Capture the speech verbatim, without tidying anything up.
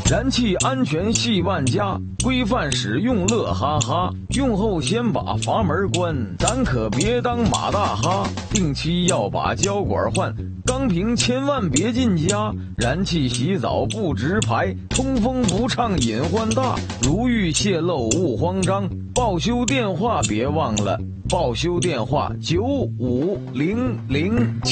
燃气安全系万家，规范使用乐哈哈。用后先把阀门关，咱可别当马大哈。定期要把胶管换，钢瓶千万别进家。燃气洗澡不直排，通风不畅隐患大。如遇泄漏勿慌张，报修电话别忘了，报修电话九五零零七。